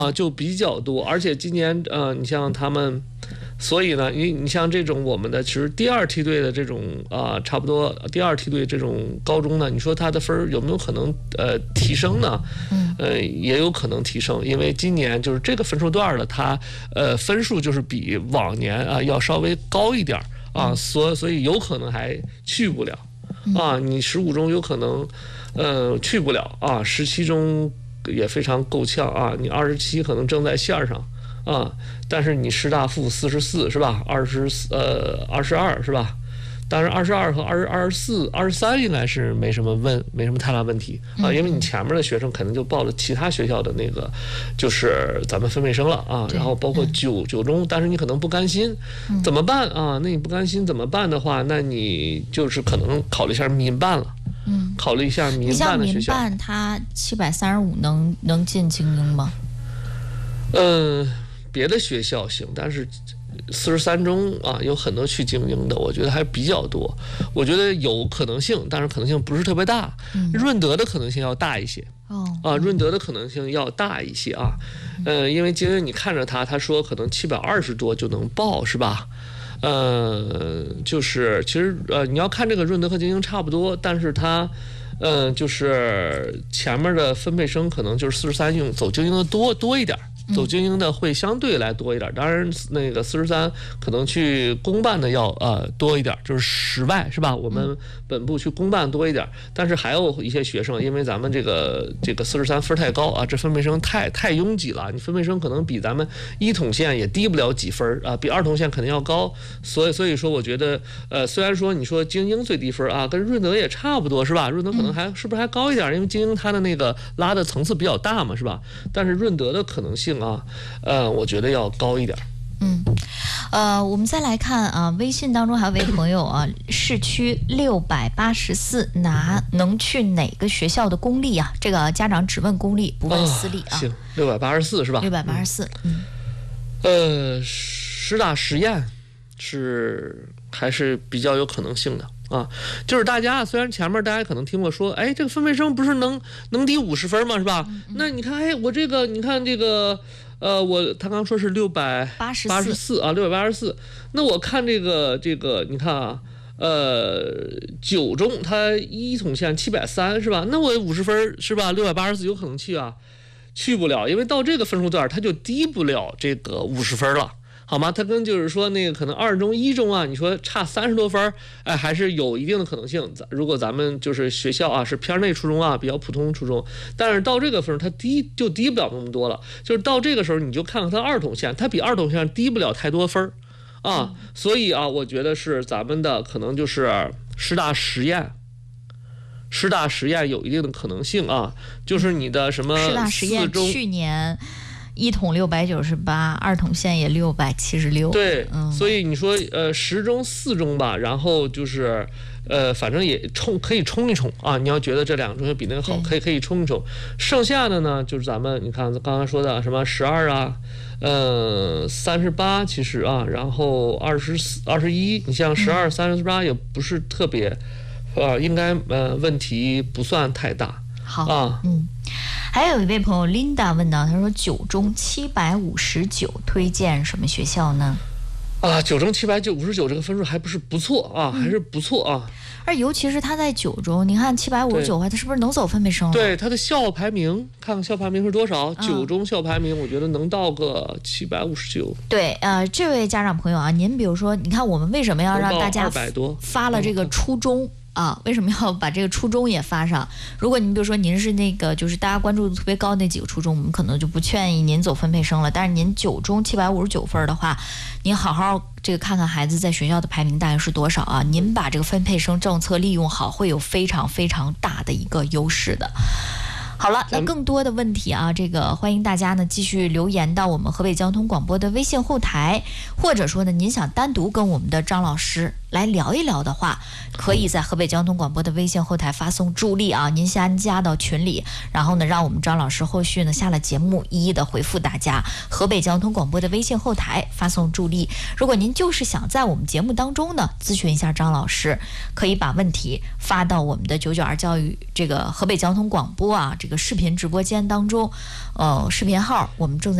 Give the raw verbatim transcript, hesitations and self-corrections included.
啊，就比较多，而且今年呃，你像他们。所以呢，你你像这种我们的其实第二梯队的这种啊、呃，差不多第二梯队这种高中呢，你说它的分有没有可能呃提升呢？嗯，呃也有可能提升，因为今年就是这个分数段的它呃分数就是比往年啊要稍微高一点啊，所所以有可能还去不了啊。你十五中有可能呃去不了啊，十七中也非常够呛啊，你二十七可能正在线上。啊，但是你师大附四十四是吧？二十呃二十二是吧？当然二十二和二十二十四、二十三应该是没什么问，没什么太大问题啊，因为你前面的学生肯定就报了其他学校的那个，就是咱们分配生了啊，然后包括九九中，但是你可能不甘心，怎么办啊？那你不甘心怎么办的话，那你就是可能考虑一下民办了。嗯，考虑一下民办的学校。 你像民办，它七百三十五能能进精英吗？ 嗯。别的学校行，但是四十三中啊，有很多去精英的，我觉得还比较多。我觉得有可能性，但是可能性不是特别大。嗯、润德的可能性要大一些。哦，啊，润德的可能性要大一些啊。呃，因为今天你看着他，他说可能七百二十多就能报，是吧？呃，就是其实呃，你要看这个润德和精英差不多，但是他。嗯、呃，就是前面的分配生可能就是四十三用走精英的多多一点，走精英的会相对来多一点。当然，那个四十三可能去公办的要呃多一点，就是十外是吧？我们本部去公办多一点，但是还有一些学生，因为咱们这个这个四十三分太高啊，这分配生太太拥挤了，你分配生可能比咱们一统线也低不了几分啊，比二统线肯定要高。所以所以说，我觉得呃，虽然说你说精英最低分啊，跟润德也差不多是吧？润德可能还是不是还高一点？因为精英它的那个拉的层次比较大嘛，是吧？但是润德的可能性啊，呃，我觉得要高一点。 嗯，呃，我们再来看啊，微信当中还有位朋友啊，市区六百八十四拿能去哪个学校的公立啊？这个家长只问公立不问私立啊。 哦、行，六百八十四是吧？ 六百八十四，嗯。 呃，师大实验是还是比较有可能性的。啊，就是大家虽然前面大家可能听过说，哎，这个分配生不是能能抵五十分吗？是吧？嗯嗯、那你看，哎，我这个你看这个，呃，我他刚说是六百八十四啊，六百八十四。那我看这个这个，你看啊，呃，九中它一统线七百三是吧？那我五十分是吧？六百八十四有可能去啊，去不了，因为到这个分数段它就低不了这个五十分了。好吗？它跟就是说那个可能二中一中啊，你说差三十多分，哎，还是有一定的可能性。如果咱们就是学校啊是偏内初中啊，比较普通初中，但是到这个分它低就低不了那么多了。就是到这个时候你就看看它二统线，它比二统线低不了太多分啊。所以啊，我觉得是咱们的可能就是师大实验。师大实验有一定的可能性啊，就是你的什么师大实验去年。一统六百九十八，二统线也六百七十六。 对、嗯，所以你说呃十中四中吧，然后就是呃反正也冲可以冲一冲啊。你要觉得这两个中学比那个好，可以可以冲一冲。剩下的呢，就是咱们你看刚刚说的什么十二啊，呃三十八其实啊，然后二十四、二十一，你像十二、三十八也不是特别，啊、呃，应该呃问题不算太大。 好啊，嗯。还有一位朋友 Linda 问到，他说九中七百五十九推荐什么学校呢？ 啊，九中七百五十九这个分数还不是不错啊，嗯、还是不错啊。 而尤其是他在九中，你看七百五十九的话，他是不是能走分配生了？ 对，他的校排名，看看校排名是多少？嗯、九中校排名，我觉得能到个七百五十九。 对，呃，这位家长朋友啊，您比如说，你看我们为什么要让大家发了这个初中？嗯啊，为什么要把这个初中也发上？如果您比如说您是那个就是大家关注度特别高那几个初中，我们可能就不劝议您走分配生了。但是您九中七百五十九分的话，您好好这个看看孩子在学校的排名大概是多少啊？您把这个分配生政策利用好，会有非常非常大的一个优势的。好了，那更多的问题啊，这个欢迎大家呢继续留言到我们河北交通广播的微信后台，或者说呢，您想单独跟我们的张老师来聊一聊的话，可以在河北交通广播的微信后台发送助力啊，您先加到群里，然后呢，让我们张老师后续呢下了节目一一的回复大家。河北交通广播的微信后台发送助力。如果您就是想在我们节目当中呢咨询一下张老师，可以把问题发到我们的九九二教育这个河北交通广播啊这个。 个视频直播间当中，呃，视频号我们正在。